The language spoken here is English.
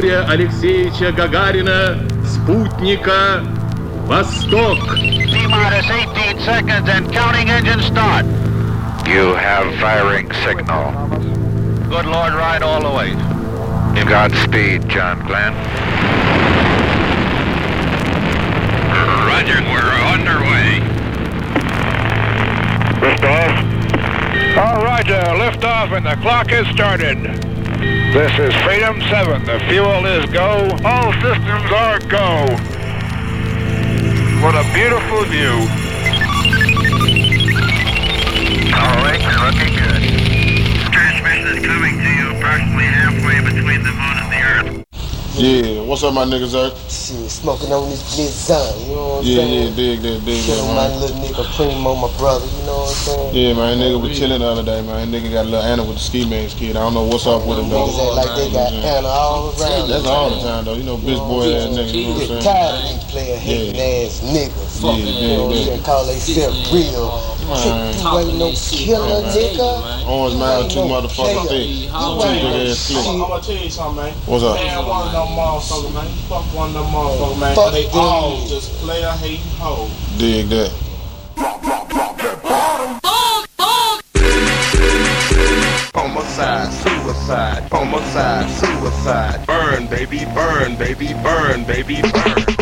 Юрия Алексеевича Гагарина, спутника «Восток». T-minus 18 seconds and counting engine start. You have firing signal. Good Lord, ride all the way. Godspeed, John Glenn. Roger, we're underway. Liftoff. All Roger, liftoff and the clock has started. This is Freedom 7. The fuel is go. All systems are go. What a beautiful view. All right, you're looking good. Transmission is coming to you approximately halfway between the moon and the earth. Yeah, what's up, my niggas, Zach? Shit, smoking on this zone, you know what I'm saying? Yeah, dig Killing that, my man. little nigga Primo, my brother, you know what I'm saying? Yeah, man, nigga was chilling the other day, man. Nigga got a little Anna with the ski man's kid. I don't know what's up with him, though. Niggas act like they got Anna all around. That's all the time, though. You know, bitch boy ass nigga, you know what I'm Get saying? tired of these player hating ass niggas. Yeah, You know what I'm saying? Call they self real. You ain't no killer, nigga. Orange man, too motherfucking thick. Too big ass clip. I'm gonna tell you something, man. What's up? Man, one of them motherfuckers, man. Fuck one of them motherfuckers, man. Fuck They them. all just player hating hoes. Dig that. Homicide, suicide, homicide, suicide. Burn, baby, burn, baby, burn, baby, burn.